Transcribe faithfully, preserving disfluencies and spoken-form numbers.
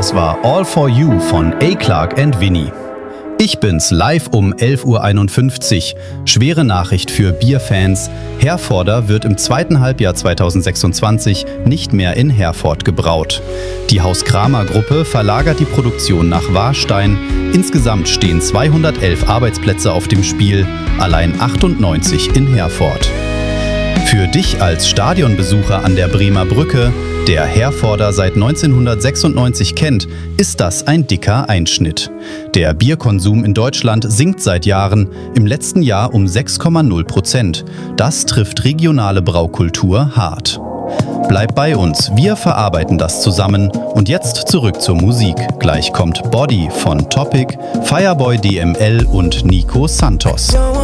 Das war All For You von A. Clark and Vinny. Ich bin's, live um elf Uhr einundfünfzig. Schwere Nachricht für Bierfans. Herforder wird im zweiten Halbjahr zweitausendsechsundzwanzig nicht mehr in Herford gebraut. Die Haus-Kramer-Gruppe verlagert die Produktion nach Warstein. Insgesamt stehen zweihundertelf Arbeitsplätze auf dem Spiel, allein achtundneunzig in Herford. Für dich als Stadionbesucher an der Bremer Brücke, der Herforder seit neunzehnhundertsechsundneunzig kennt, ist das ein dicker Einschnitt. Der Bierkonsum in Deutschland sinkt seit Jahren, im letzten Jahr um sechs Komma null Prozent. Das trifft regionale Braukultur hart. Bleib bei uns, wir verarbeiten das zusammen. Und jetzt zurück zur Musik. Gleich kommt Body von Topic, Fireboy D M L und Nico Santos.